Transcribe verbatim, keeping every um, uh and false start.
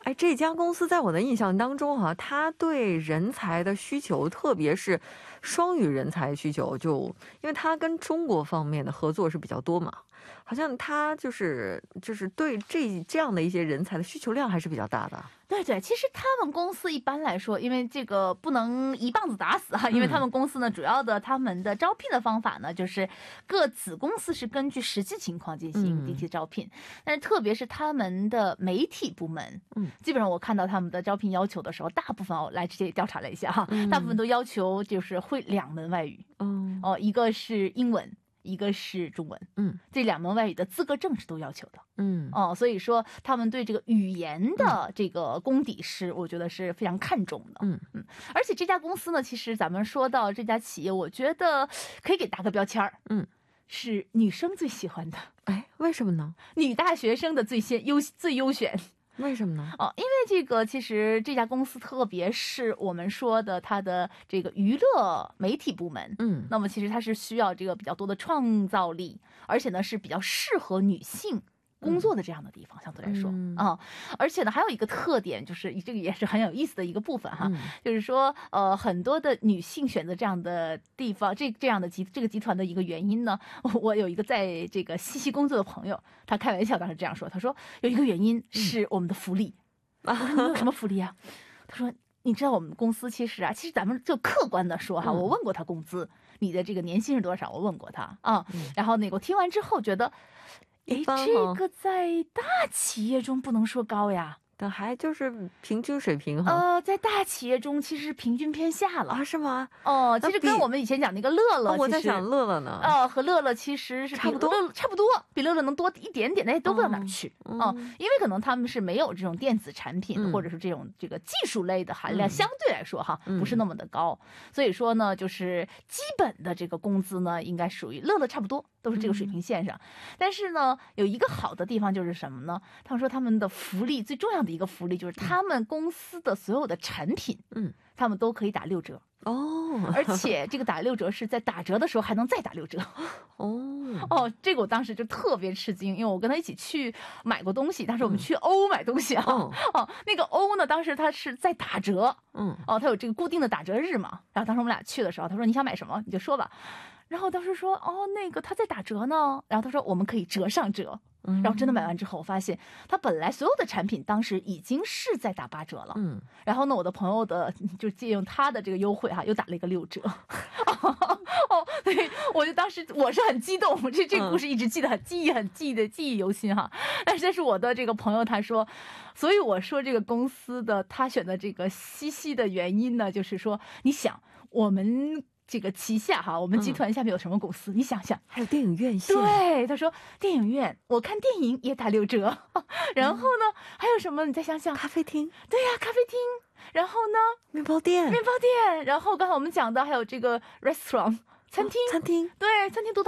哎，这家公司在我的印象当中哈、啊，它对人才的需求，特别是双语人才需求，就因为它跟中国方面的合作是比较多嘛，好像它就是就是对这这样的一些人才的需求量还是比较大的。 对对，其实他们公司一般来说，因为这个不能一棒子打死哈，因为他们公司呢，主要的他们的招聘的方法呢，就是各子公司是根据实际情况进行定期招聘，但是特别是他们的媒体部门，嗯，基本上我看到他们的招聘要求的时候，大部分我来直接调查了一下哈，大部分都要求就是会两门外语，嗯，哦，一个是英文。一个是中文，嗯，这两门外语的资格证是都要求的，嗯，哦，所以说他们对这个语言的这个功底是，我觉得是非常看重的，嗯嗯，而且这家公司呢，其实咱们说到这家企业，我觉得可以给打个标签儿，嗯，是女生最喜欢的， 哎，为什么呢？ 女大学生的最先优最优选。 为什么呢？ 哦，因为这个其实这家公司，特别是我们说的它的这个娱乐媒体部门，嗯，那么其实它是需要这个比较多的创造力，而且呢是比较适合女性工作的这样的地方，相对来说啊、嗯哦，而且呢还有一个特点，就是这个也是很有意思的一个部分哈，嗯、就是说呃很多的女性选择这样的地方，这这样的集这个集团的一个原因呢，我有一个在这个西西工作的朋友，他开玩笑当时这样说，他说有一个原因是我们的福利，嗯、我说你有什么福利啊？他说。你知道我们公司其实啊，其实咱们就客观的说哈，我问过他工资，你的这个年薪是多少？我问过他啊，然后那个我听完之后觉得，哎，这个在大企业中不能说高呀。 但还就是平均水平哈。 呃，在大企业中其实平均偏下了啊，是吗？ 哦，其实跟我们以前讲那个乐乐， 我在想乐乐呢， 呃，和乐乐其实是差不多， 差不多，比乐乐能多一点点，那都不到哪去啊、嗯，因为可能他们是没有这种电子产品、嗯、或者是这种这个技术类的含量，相对来说哈、嗯、不是那么的高，所以说呢，就是基本的这个工资呢，应该属于乐乐差不多，都是这个水平线上。嗯、但是呢，有一个好的地方就是什么呢？他们说他们的福利最重要的一个福利就是他们公司的所有的产品，嗯，他们都可以打六折。哦，而且这个打六折是在打折的时候还能再打六折。哦哦，这个我当时就特别吃惊，因为我跟他一起去买过东西，当时我们去欧买东西啊，嗯、哦，那个欧呢，当时他是在打折，嗯，哦，他有这个固定的打折日嘛，然后当时我们俩去的时候，他说你想买什么你就说吧，然后当时说哦那个他在打折呢，然后他说我们可以折上折。然后真的买完之后，我发现他本来所有的产品当时已经是在打八折了。嗯，然后呢，我的朋友的就借用他的这个优惠哈，又打了一个六折。哦，对，我就当时我是很激动，这这个故事一直记得很记忆很记忆的记忆犹新哈。但是这是我的这个朋友他说，所以我说这个公司的他选的这个西西的原因呢，就是说你想我们。这个旗下哈，我们集团下面有什么公司？嗯、你想想， 还有电影院线。 对，他说电影院，我看电影也打六折。然后呢，嗯、还有什么？你再想想， 咖啡厅。 对呀、啊，咖啡厅。然后呢， 面包店， 面包店。然后刚才我们讲的还有这个 restaurant 餐厅， 哦、餐厅， 对，餐厅都。